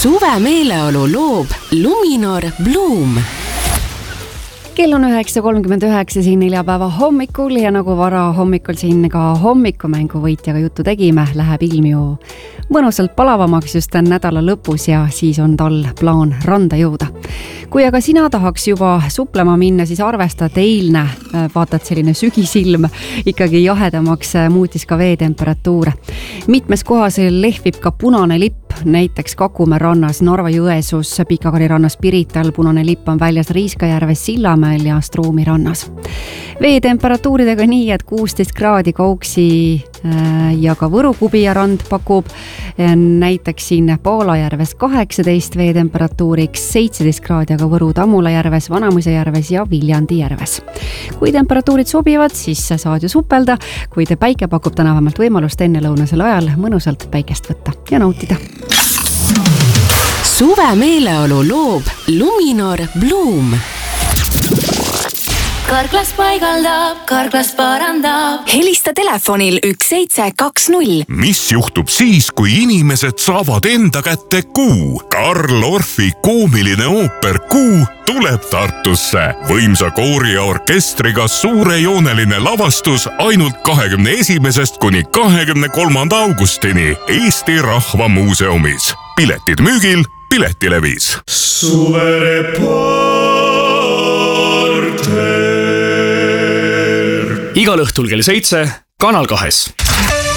Suve meeleolu loob Luminor Bloom. Kell on 9.39 siin neljapäeva hommikul ja nagu vara hommikul siin ka hommikumängu võitjaga juttu tegime, läheb ilm ju mõnusalt palavamaks just nädala lõpus ja siis on tal plaan randa jõuda. Kui aga sina tahaks juba suplema minna, siis arvesta, et eilne, vaatad selline sügisilm, ikkagi jahedamaks muutis ka veetemperatuure. Mitmes kohas lehvib ka punane lipp, näiteks Kakumäe rannas, Narva Jõesus, Pikakari rannas, Pirital, punane lipp on väljas Riiskajärves, Sillamäel ja Stroomi rannas. Veetemperatuuridega nii, et 16 kraadi Kauksi ja ka Võru-Kubija rand pakub, näiteks siin Paalajärves 18 veetemperatuuriks, 17 kraadi aga Võru-Tammula järves, Vanamõisa järves ja Viljandi järves. Kui temperatuurid sobivad, siis saad ju supelda, kuid päike pakub täna vähemalt võimalust enne lõunasel ajal mõnusalt päikest võtta ja nautida. Suve meeleolu loob Luminor Bloom. Karklas paigaldab, Karklas parandab. Helista telefonil 1720. Mis juhtub siis, kui inimesed saavad enda kätte Kuu? Karl Orfi koomiline ooper Kuu tuleb Tartusse. Võimsa koori ja orkestriga suurejooneline lavastus ainult 21. kuni 23. augustini Eesti Rahva Muuseumis. Piletid müügil Piletilevis. Igal õhtul kell 7 Kanal 2.